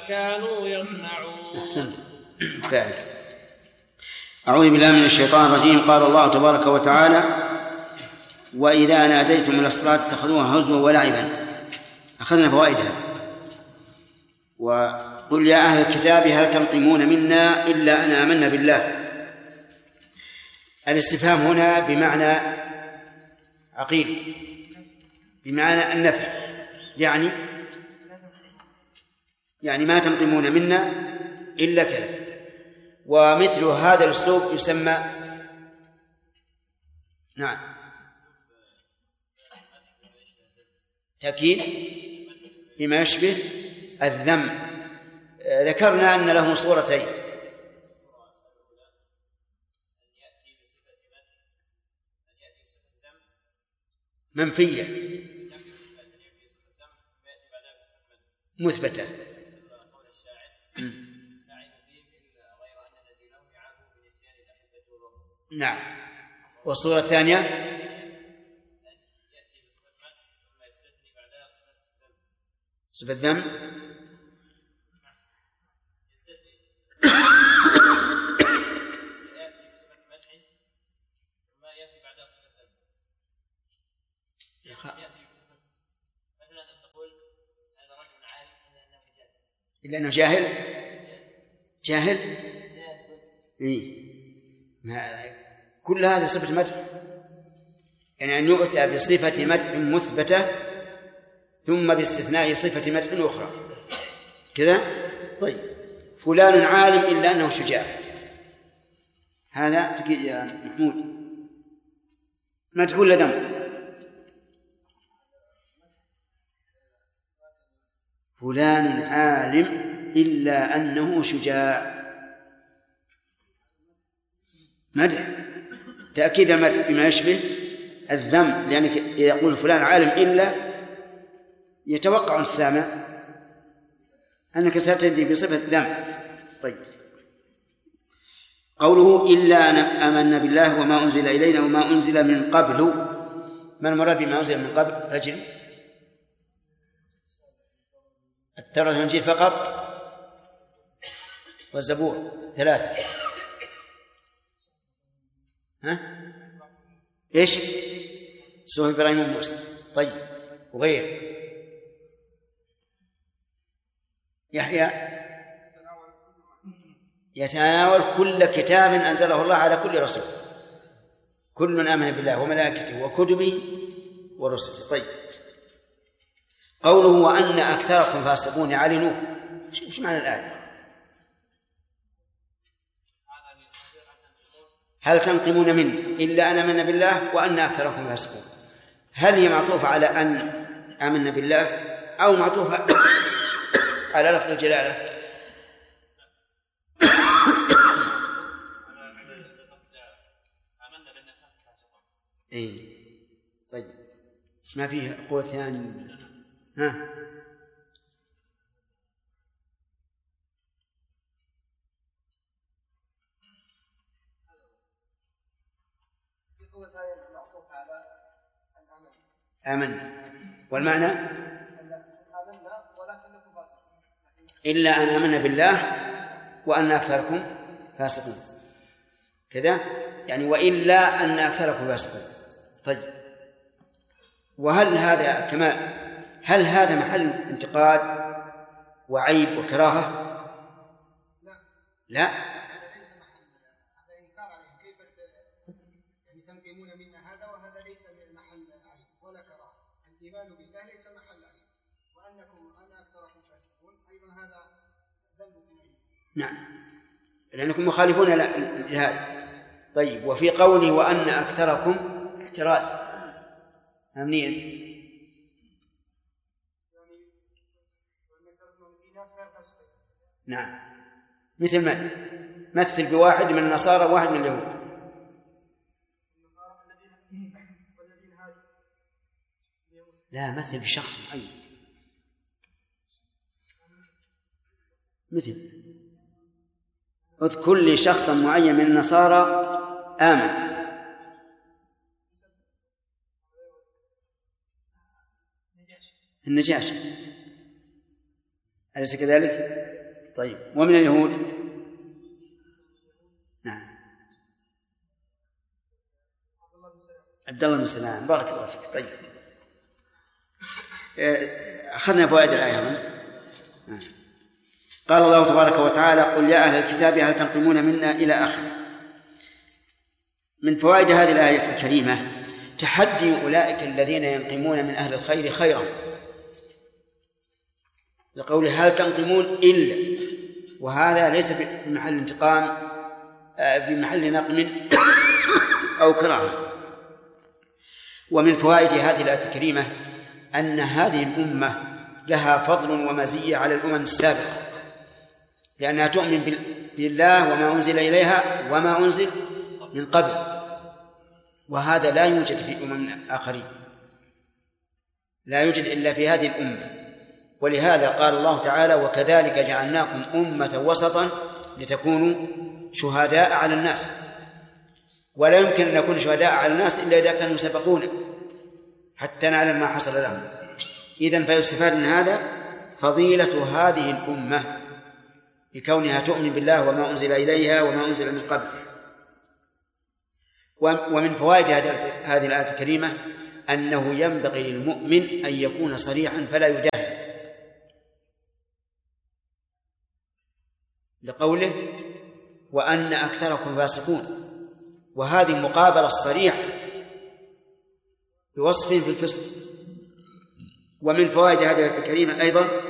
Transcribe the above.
كانوا يصنعون. أحسنت. فاعل. أعوذ بالله من الشيطان الرجيم. قال الله تبارك وتعالى: وإذا ناديتم إلى الصلاة اتخذوها هزوا ولعبا. أخذنا فوائدها. وقل يا أهل الكتاب هل تنقمون منا إلا أن آمنا بالله. الاستفهام هنا بمعنى عقيل، بمعنى النفي، يعني ما تنقمون منا إلا كذا. ومثل هذا الأسلوب يسمى تأكيد بما يشبه الذم. ذكرنا أن له صورتين: منفية مثبتة. نعم. والصورة الثانية صفة الذم. إلا أنه جاهل. كل هذا صفة مدح، يعني أن يؤتى بصفة مدح مثبتة ثم باستثناء صفة مدح أخرى كذا. طيب، فلان عالم إلا أنه شجاع، هذا تقول يا محمود مدح ولا ذم؟ فلان عالم إلا أنه شجاع، مدح، تأكيد المدح بما يشبه الذم، لأنك إذا يقول فلان عالم إلا يتوقع السامع أنك ستأتي بصفة ذم. طيب، قوله إلا أن آمنا بالله وما أنزل إلينا وما أنزل من قبل. ما المراد بما أنزل من قبل؟ رجل التوراة والإنجيل فقط، والزبور 3. إيش؟ صحف إبراهيم وموسى. طيب، وغير يحيى يتناول كل كتاب أنزله الله على كل رسول، كل آمن بالله وملائكته وكتبه ورسله. طيب، قوله وأن أكثركم فاسقون على نوح، وش معنى الآية؟ هل تنقمون منه إلا أن آمنا بالله وأن أكثركم فاسقون. هل هي معطوفة على أن آمنا بالله أو معطوفة على لفظ الجلالة؟ إيه. طيب، ما فيه قول ثاني؟ آمن، والمعنى إلا أن آمنا بالله وأن أكثركم فاسقون كذا، يعني وإلا أن أكثركم فاسقون. طيب، وهل هذا كمال؟ هل هذا محل انتقاد وعيب وكراهة؟ لا. الإيمان بالله ليس محل عيب، وأنكم أنا أكثركم فاسقون أيضا هذا ذنب العيب. نعم، لأنكم مخالفون لهذا. طيب، وفي قوله وأن أكثركم احتراز أمنيا، نعم، مثل من مثل بواحد من النصارى وواحد من اليهود. لا، مثل بشخص معين، مثل اذكر لي شخصا معين من النصارى آمن. النجاشي، أليس كذلك؟ طيب، ومن اليهود؟ نعم، عبد الله بن سلام، بارك الله فيك. طيب، أخذنا فوائد الآية أظن. قال الله تبارك وتعالى: قل يا أهل الكتاب هل تنقمون منا، إلى آخره. من فوائد هذه الآية الكريمة تحدي أولئك الذين ينقمون من أهل الخير خيرا، لقول هل تنقمون إلا، وهذا ليس بمحل انتقام، بمحل نقم أو كراهة. ومن فوائد هذه الآية الكريمة أن هذه الأمة لها فضل ومزية على الأمم السابقة، لأنها تؤمن بالله وما أنزل إليها وما أنزل من قبل، وهذا لا يوجد في أمم آخرين، لا يوجد إلا في هذه الأمة. ولهذا قال الله تعالى: وكذلك جعلناكم أمة وسطا لتكونوا شهداء على الناس. ولا يمكن أن نكون شهداء على الناس إلا إذا كانوا سبقونا حتى نعلم ما حصل لهم. إذن فيستفاد من هذا فضيلة هذه الأمة بكونها تؤمن بالله وما أنزل إليها وما أنزل من قبل. ومن فوائد هذه الآية الكريمة أنه ينبغي للمؤمن أن يكون صريحا فلا يداهن، لقوله: وأن أكثركم فاسقون، وهذه مقابلة الصريح بوصف في الفسق. ومن فوائد هذه الآية الكريمة أيضا